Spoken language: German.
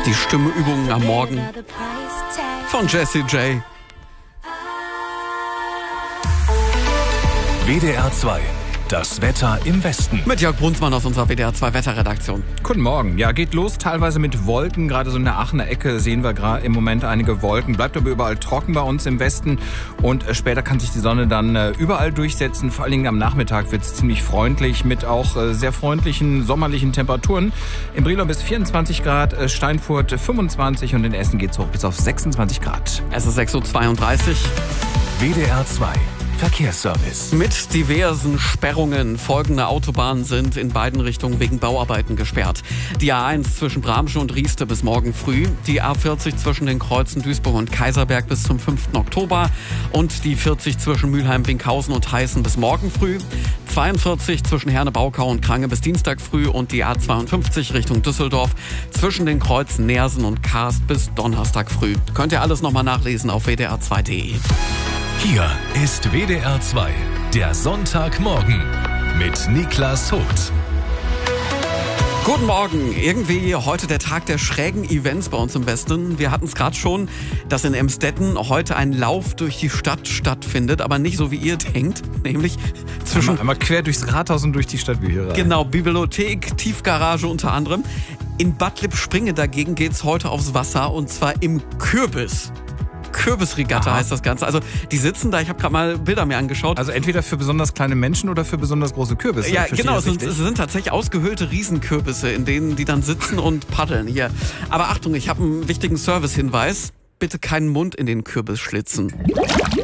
Die Stimmeübungen am Morgen von Jessie J. WDR 2, das Wetter im Westen. Mit Jörg Brunsmann aus unserer WDR 2 Wetterredaktion. Guten Morgen. Ja, geht los teilweise mit Wolken. Gerade so in der Aachener Ecke sehen wir gerade im Moment einige Wolken. Bleibt aber überall trocken bei uns im Westen. Und später kann sich die Sonne dann überall durchsetzen. Vor allen Dingen am Nachmittag wird es ziemlich freundlich mit auch sehr freundlichen sommerlichen Temperaturen. In Brilon bis 24 Grad, Steinfurt 25 und in Essen geht's hoch bis auf 26 Grad. Es ist 6.32 Uhr. WDR 2. Verkehrsservice. Mit diversen Sperrungen. Folgende Autobahnen sind in beiden Richtungen wegen Bauarbeiten gesperrt. Die A1 zwischen Bramsche und Rieste bis morgen früh. Die A40 zwischen den Kreuzen Duisburg und Kaiserberg bis zum 5. Oktober. Und die 40 zwischen Mülheim-Winkhausen und Heißen bis morgen früh. 42 zwischen Herne-Baukau und Krange bis Dienstag früh. Und die A52 Richtung Düsseldorf zwischen den Kreuzen Neersen und Karst bis Donnerstag früh. Könnt ihr alles nochmal nachlesen auf wdr2.de. Hier ist WDR 2, der Sonntagmorgen mit Niklas Hoth. Guten Morgen. Irgendwie heute der Tag der schrägen Events bei uns im Westen. Wir hatten es gerade schon, dass in Emstetten heute ein Lauf durch die Stadt stattfindet, aber nicht so wie ihr denkt, nämlich zwischen... Einmal quer durchs Rathaus und durch die Stadtbücherei. Genau, Bibliothek, Tiefgarage unter anderem. In Bad Lippspringe dagegen geht's heute aufs Wasser und zwar im Kürbis. Kürbisregatta heißt das Ganze. Also die sitzen da, ich habe gerade mal Bilder mir angeschaut. Also entweder für besonders kleine Menschen oder für besonders große Kürbisse. Ja, genau, es sind tatsächlich ausgehöhlte Riesenkürbisse, in denen die dann sitzen und paddeln hier. Aber Achtung, ich habe einen wichtigen Servicehinweis. Bitte keinen Mund in den Kürbis schlitzen.